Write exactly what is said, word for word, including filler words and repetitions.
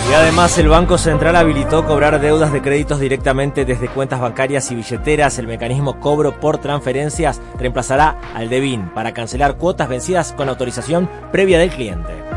Y además el Banco Central habilitó cobrar deudas de créditos directamente desde cuentas bancarias y billeteras. El mecanismo cobro por transferencias reemplazará al D E B I N para cancelar cuotas vencidas con autorización previa del cliente.